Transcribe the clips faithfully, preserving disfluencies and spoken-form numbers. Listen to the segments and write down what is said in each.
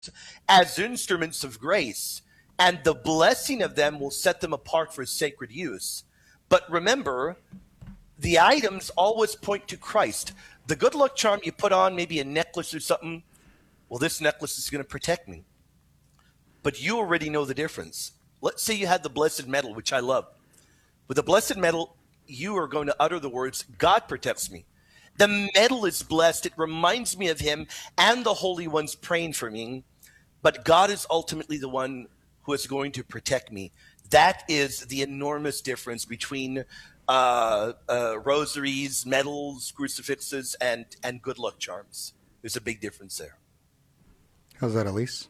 as instruments of grace, and the blessing of them will set them apart for sacred use. But remember, the items always point to Christ. The good luck charm you put on, maybe a necklace or something, well, this necklace is going to protect me. But you already know the difference. Let's say you had the blessed metal, which I love. With the blessed metal, you are going to utter the words, God protects me. The metal is blessed. It reminds me of him and the holy ones praying for me. But God is ultimately the one who is going to protect me. That is the enormous difference between uh, uh, rosaries, medals, crucifixes, and, and good luck charms. There's a big difference there. How's that, Elise?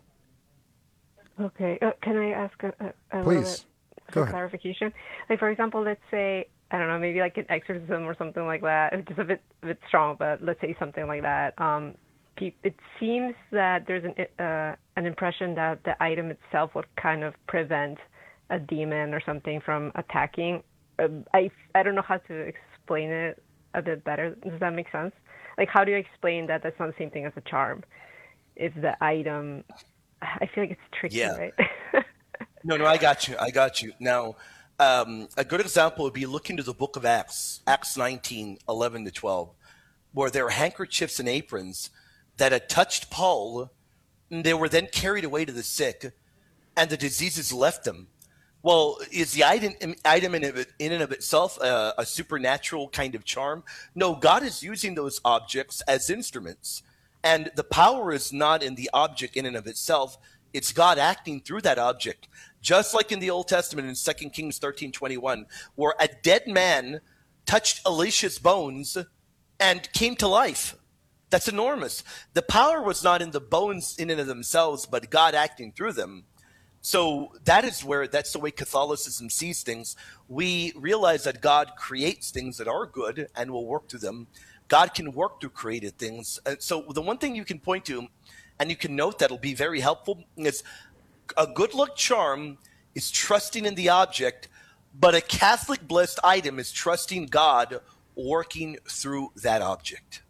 Okay. Uh, can I ask a, a, a Please. little bit Go for ahead. clarification? Like, for example, let's say, I don't know, maybe like an exorcism or something like that. It's just a bit, a bit strong, but let's say something like that. Um, it seems that there's an uh, an impression that the item itself would kind of prevent a demon or something from attacking. Uh, I, I don't know how to explain it a bit better. Does that make sense? Like, how do you explain that that's not the same thing as a charm? If the item, I feel like it's tricky, Yeah. right? No, no, I got you. I got you. Now, um, a good example would be look into the book of Acts, Acts nineteen, eleven to twelve, where there are handkerchiefs and aprons that had touched Paul, and they were then carried away to the sick, and the diseases left them. Well, is the item, item in, of, in and of itself uh, a supernatural kind of charm? No, God is using those objects as instruments. And the power is not in the object in and of itself. It's God acting through that object. Just like in the Old Testament in Second Kings thirteen twenty-one, where a dead man touched Elisha's bones and came to life. That's enormous. The power was not in the bones in and of themselves, but God acting through them. So that is where, that's the way Catholicism sees things. We realize that God creates things that are good and will work through them. God can work through created things. And so the one thing you can point to, and you can note that'll be very helpful, is a good luck charm is trusting in the object, but a Catholic blessed item is trusting God working through that object.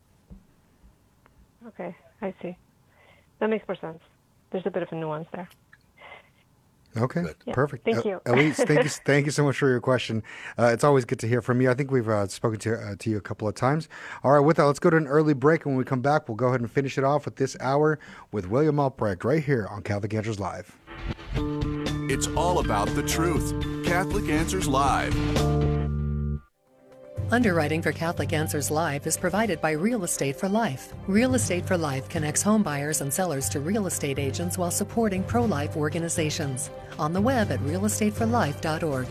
Okay, I see. That makes more sense. There's a bit of a nuance there. Okay, Yeah, perfect. thank Uh, you. Elise, thank you, thank you so much for your question. Uh, it's always good to hear from you. I think we've uh, spoken to uh, to you a couple of times. All right, with that, let's go to an early break. And when we come back, we'll go ahead and finish it off with this hour with William Albrecht right here on Catholic Answers Live. It's all about the truth. Catholic Answers Live. Underwriting for Catholic Answers Live is provided by Real Estate for Life. Real Estate for Life connects home buyers and sellers to real estate agents while supporting pro-life organizations. On the web at real estate for life dot org.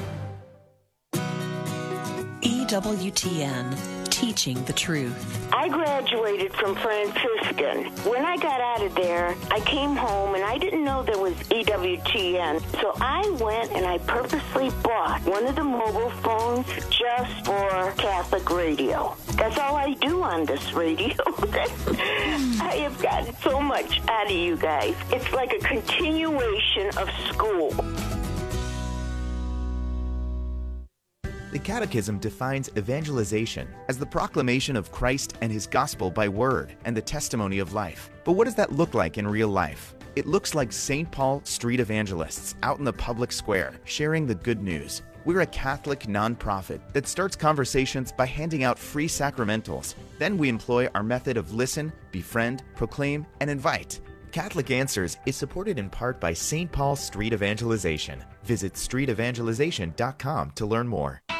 E W T N, teaching the truth. I graduated from Franciscan. When I got out of there, I came home and I didn't know there was E W T N. So I went and I purposely bought one of the mobile phones just for Catholic radio. That's all I do on this radio. I have gotten so much out of you guys. It's like a continuation of school. The Catechism defines evangelization as the proclamation of Christ and his gospel by word and the testimony of life. But what does that look like in real life? It looks like Saint Paul street evangelists out in the public square sharing the good news. We're a Catholic nonprofit that starts conversations by handing out free sacramentals. Then we employ our method of listen, befriend, proclaim, and invite. Catholic Answers is supported in part by Saint Paul Street Evangelization. Visit street evangelization dot com to learn more.